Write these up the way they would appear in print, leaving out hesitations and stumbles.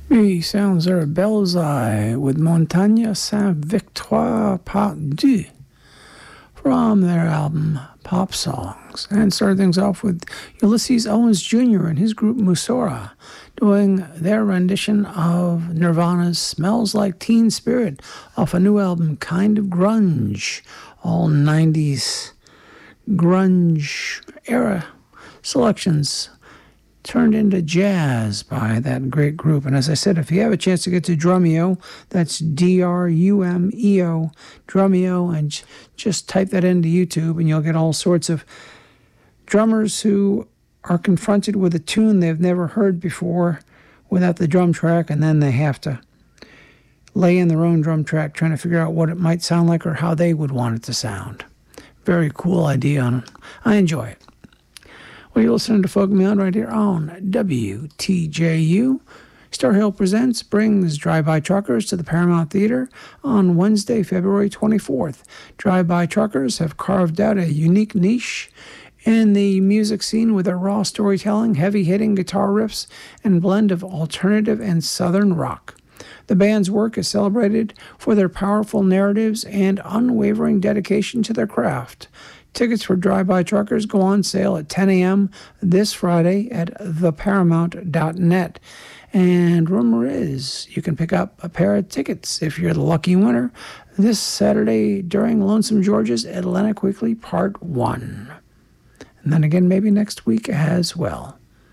Oui, sounds are Belzai with Montagne Saint-Victoire Part 2 from their album Pop Songs. And started things off with Ulysses Owens Jr. and his group Musora doing their rendition of Nirvana's Smells Like Teen Spirit off a new album, Kind of Grunge. All 90s grunge era selections turned into jazz by that great group. And as I said, if you have a chance to get to Drumeo, that's Drumeo, Drumeo, and just type that into YouTube and you'll get all sorts of drummers who are confronted with a tune they've never heard before without the drum track, and then they have to lay in their own drum track trying to figure out what it might sound like or how they would want it to sound. Very cool idea on it. I enjoy it. Well, you're listening to Folk Mound right here on WTJU. Star Hill Presents brings Drive-By Truckers to the Paramount Theater on Wednesday, February 24th. Drive-By Truckers have carved out a unique niche in the music scene with their raw storytelling, heavy-hitting guitar riffs, and blend of alternative and southern rock. The band's work is celebrated for their powerful narratives and unwavering dedication to their craft. Tickets for Drive-By Truckers go on sale at 10 a.m. this Friday at theparamount.net. And rumor is you can pick up a pair of tickets if you're the lucky winner this Saturday during Lonesome George's Atlantic Weekly Part 1. And then again maybe next week as well.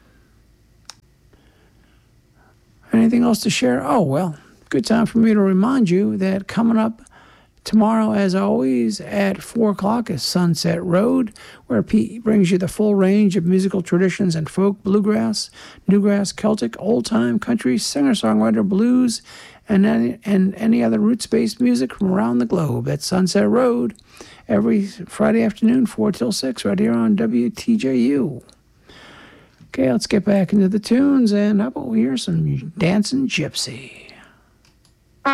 Anything else to share? Oh, well, good time for me to remind you that coming up tomorrow, as always, at 4 o'clock is Sunset Road, where Pete brings you the full range of musical traditions and folk, bluegrass, newgrass, Celtic, old-time country, singer-songwriter, blues, and any other roots-based music from around the globe at Sunset Road every Friday afternoon, 4 till 6, right here on WTJU. Okay, let's get back into the tunes, and how about we hear some Dancing Gypsy?